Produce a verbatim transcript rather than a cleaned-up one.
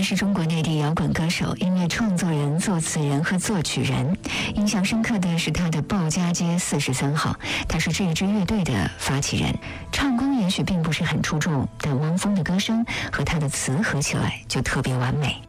是中国内地摇滚歌手、音乐创作人、作词人和作曲人。印象深刻的是他的鲍家街四十三号，他是这支乐队的发起人。唱功也许并不是很出众，但汪峰的歌声和他的词合起来就特别完美。